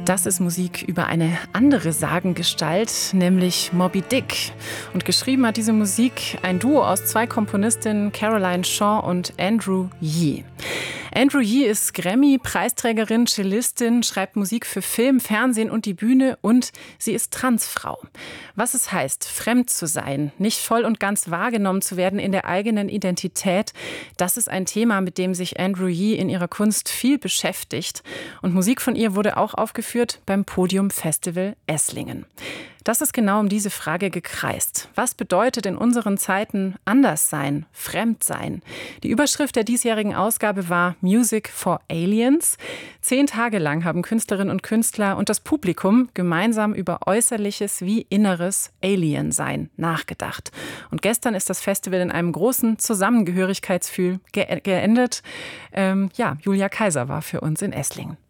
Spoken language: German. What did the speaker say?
Das ist Musik über eine andere Sagengestalt, nämlich Moby Dick. Und geschrieben hat diese Musik ein Duo aus zwei Komponistinnen, Caroline Shaw und Andrew Yee. Andrew Yee ist Grammy-Preisträgerin, Cellistin, schreibt Musik für Film, Fernsehen und die Bühne und sie ist Transfrau. Was es heißt, fremd zu sein, nicht voll und ganz wahrgenommen zu werden in der eigenen Identität, das ist ein Thema, mit dem sich Andrew Yee in ihrer Kunst viel beschäftigt. Und Musik von ihr wurde auch aufgeführt beim Podium Festival Esslingen. Das ist genau um diese Frage gekreist. Was bedeutet in unseren Zeiten anders sein, fremd sein? Die Überschrift der diesjährigen Ausgabe war Music for Aliens. 10 Tage lang haben Künstlerinnen und Künstler und das Publikum gemeinsam über äußerliches wie inneres Alien-Sein nachgedacht. Und gestern ist das Festival in einem großen Zusammengehörigkeitsgefühl geendet. Julia Kaiser war für uns in Esslingen.